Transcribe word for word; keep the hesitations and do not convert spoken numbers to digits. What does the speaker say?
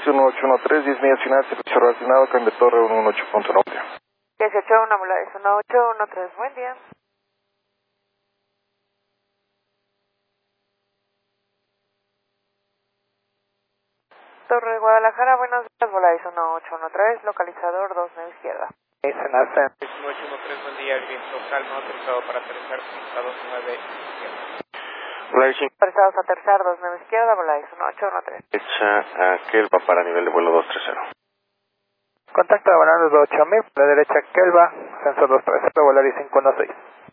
uno ocho uno tres, diez millas final, servicio relacionado, cambio torre uno uno ocho punto nueve. dieciocho uno, Volaris uno ocho uno tres, buen día. Torre de Guadalajara, buenos días, Volaris uno ocho uno tres, localizador dos, nueve izquierda. Senasa uno ocho uno tres, buen día, el viento calmo, autorizado para aterrizar pista dos nueve izquierda. Volaris cinco. Autorizados a aterrizar dos nueve izquierda, Volaris uno ocho uno tres. Derecha a Kelva para nivel de vuelo dos tres cero. Contacto de Volaris dos ocho mil, la derecha Kelva, sensor dos tres cero, Volaris cinco uno seis.